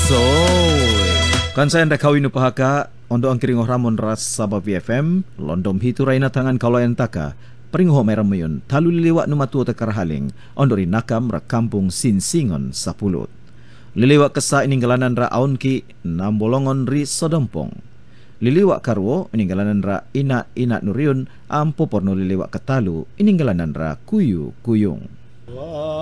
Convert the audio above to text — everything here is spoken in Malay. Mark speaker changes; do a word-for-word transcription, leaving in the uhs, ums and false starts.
Speaker 1: So, kan saya anda kawin upahaka ondo ang kiringo ramon ras sabab V F M londom hitu raina tangan kalayan taka peringo meram mayon talu liliwak numatu takarhaling ondo ri nakam ra kampung Sinsingon Sapulot. Liliwak kesa iningalanan ra aun ki nambolongon ri Sodompong. Liliwak karwo iningalanan ra ina ina nuriun ampo porno liliwak katalu iningalanan ra kuyu kuyung.